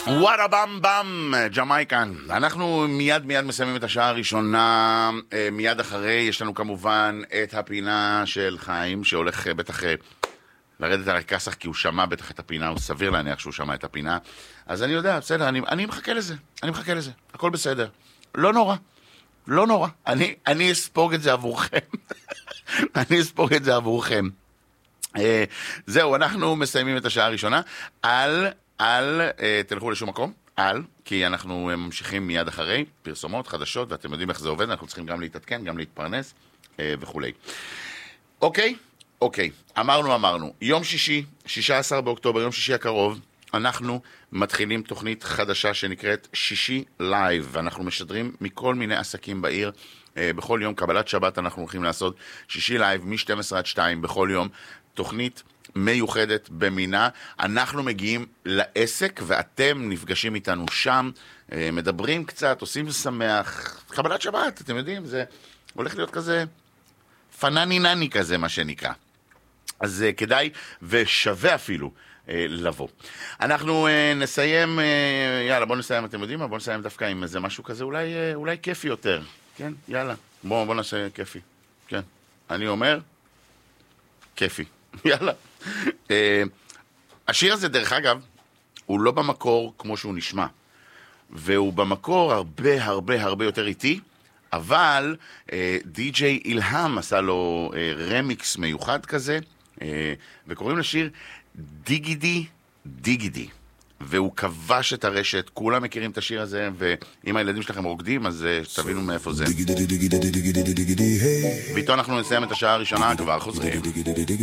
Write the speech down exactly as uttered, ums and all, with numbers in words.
ווארה במ במ, ג'מייקן. אנחנו מיד מיד מסיימים את השעה הראשונה. מיד אחרי יש לנו כמובן את הפינה של חיים, שהולך בטח לרדת על הכסח, כי הוא שמע בטח את הפינה, הוא סביר להניח שהוא שמע את הפינה. אז אני יודע, בסדר, אני, אני מחכה לזה, אני מחכה לזה, הכל בסדר. לא נורא, לא נורא. אני, אני אספוג את זה עבורכם. אני אספוג את זה עבורכם. זהו, אנחנו מסיימים את השעה הראשונה. על... אל תלכו לשום מקום, אל, כי אנחנו ממשיכים מיד אחרי פרסומות חדשות, ואתם יודעים איך זה עובד, אנחנו צריכים גם להתעדכן, גם להתפרנס וכו'. אוקיי, אוקיי, אמרנו, אמרנו, יום שישי, שישה עשר באוקטובר, יום שישי הקרוב, אנחנו מתחילים תוכנית חדשה שנקראת שישי לייב, ואנחנו משדרים מכל מיני עסקים בעיר, בכל יום קבלת שבת אנחנו הולכים לעשות שישי לייב מ-שתים עשרה עד שתיים בכל יום, תוכנית מיוחדת במינה. אנחנו מגיעים לעסק ואתם נפגשים איתנו שם, מדברים קצת, עושים שמח, קבלת שבת, אתם יודעים, זה הולך להיות כזה פנני נני כזה, מה שנקרא. אז כדאי ושווה אפילו לבוא. אנחנו נסיים, יאללה, בוא נסיים, אתם יודעים מה? בוא נסיים דווקא עם איזה משהו כזה, אולי, אולי כיפי יותר. כן, יאללה, בוא, בוא נעשה כיפי. כן, אני אומר, כיפי. יאללה. Uh, השיר הזה, דרך אגב, הוא לא במקור כמו שהוא נשמע, והוא במקור הרבה הרבה הרבה יותר איטי, אבל uh, די-ג'יי אילהם עשה לו uh, רמיקס מיוחד כזה, uh, וקוראים לשיר דיגידי דיגידי, והוא כבש את הרשת. כולם מכירים את השיר הזה, ואם הילדים שלכם רוקדים, אז uh, תבינו מאיפה זה. ואיתו אנחנו נסיים את השעה הראשונה, כבר חוזרים.